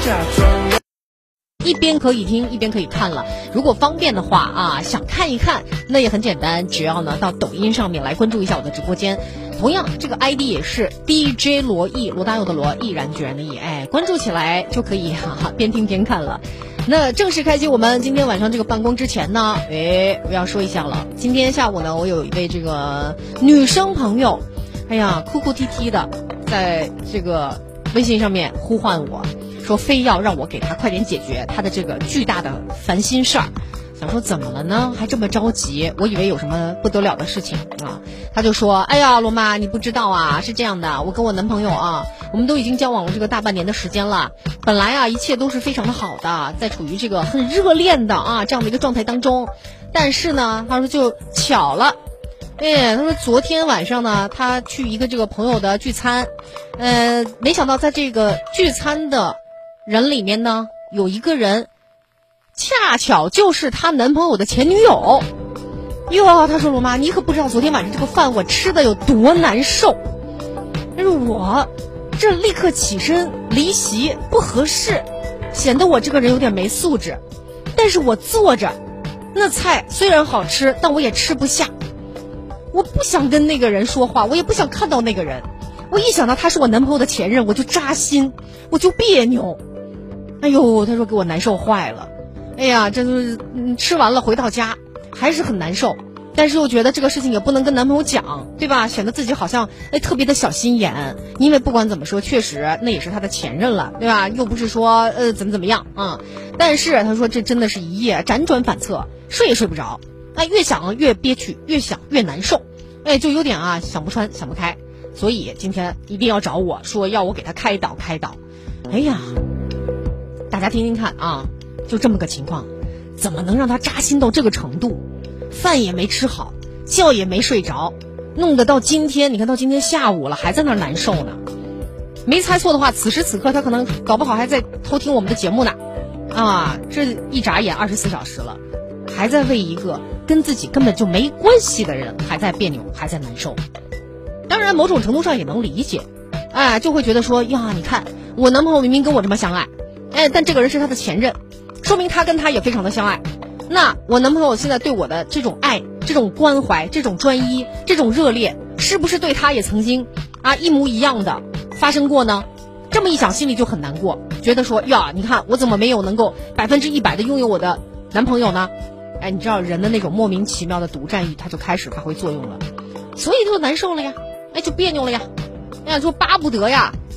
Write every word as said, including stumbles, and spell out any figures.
一边可以听一边可以看了，如果方便的话啊，想看一看那也很简单，只要呢到抖音上面来关注一下我的直播间，同样这个 I D 也是 D J 罗毅，罗大佑的罗，毅然决然的毅，哎，关注起来就可以哈哈边听边看了。那正式开启我们今天晚上这个办公之前呢，哎，我要说一下了，今天下午呢，我有一位这个女生朋友，哎呀，哭哭啼啼的，在这个微信上面呼唤我，说非要让我给他快点解决他的这个巨大的烦心事儿。想说怎么了呢？还这么着急？我以为有什么不得了的事情啊。他就说：“哎呀，罗妈，你不知道啊，是这样的，我跟我男朋友啊，我们都已经交往了这个大半年的时间了。本来啊，一切都是非常的好的，在处于这个很热恋的啊这样的一个状态当中。但是呢，他说就巧了，哎，他说昨天晚上呢，他去一个这个朋友的聚餐，呃，没想到在这个聚餐的人里面呢，有一个人。”恰巧就是她男朋友的前女友哟，她说罗妈，你可不知道昨天晚上这个饭我吃的有多难受。但是我这立刻起身离席不合适，显得我这个人有点没素质。但是我坐着，那菜虽然好吃，但我也吃不下。我不想跟那个人说话，我也不想看到那个人。我一想到他是我男朋友的前任，我就扎心，我就别扭。哎呦，他说给我难受坏了。哎呀，这就是嗯，吃完了回到家还是很难受，但是又觉得这个事情也不能跟男朋友讲，对吧？显得自己好像哎特别的小心眼，因为不管怎么说，确实那也是他的前任了，对吧？又不是说呃怎么怎么样啊、嗯。但是他说这真的是一夜辗转反侧，睡也睡不着，哎，越想越憋屈，越想越难受，哎，就有点啊想不穿想不开，所以今天一定要找我说要我给他开导开导。哎呀，大家听听看啊。就这么个情况，怎么能让他扎心到这个程度？饭也没吃好，觉也没睡着，弄得到今天，你看到今天下午了，还在那儿难受呢。没猜错的话，此时此刻他可能搞不好还在偷听我们的节目呢。啊，这一眨眼二十四小时了，还在为一个跟自己根本就没关系的人还在别扭，还在难受。当然，某种程度上也能理解，哎，就会觉得说呀，你看我男朋友明明跟我这么相爱，哎，但这个人是他的前任。说明他跟他也非常的相爱，那我男朋友现在对我的这种爱、这种关怀、这种专一、这种热烈，是不是对他也曾经啊一模一样的发生过呢？这么一想，心里就很难过，觉得说呀，你看我怎么没有能够百分之一百的拥有我的男朋友呢？哎，你知道人的那种莫名其妙的独占欲，它就开始发挥作用了，所以就难受了呀，哎，就别扭了呀，哎呀，就巴不得呀，